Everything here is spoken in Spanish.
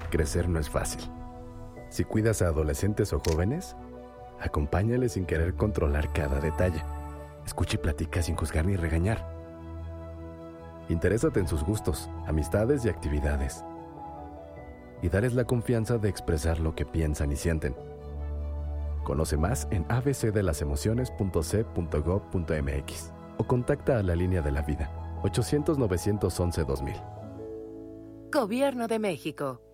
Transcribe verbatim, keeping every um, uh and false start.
Crecer no es fácil. Si cuidas a adolescentes o jóvenes, acompáñales sin querer controlar cada detalle. Escucha y platica sin juzgar ni regañar. Interésate en sus gustos, amistades y actividades. Y darles la confianza de expresar lo que piensan y sienten. Conoce más en a b c de las emociones punto c punto gov punto m x o contacta a la Línea de la Vida, ochocientos, novecientos once, dos mil. Gobierno de México.